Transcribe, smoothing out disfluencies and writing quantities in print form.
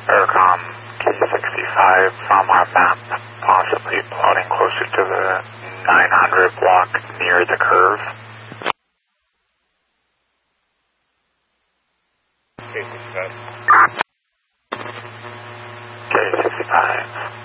Aircom K65 from our map, possibly plotting closer to the 900 block near the curve. K65. K65.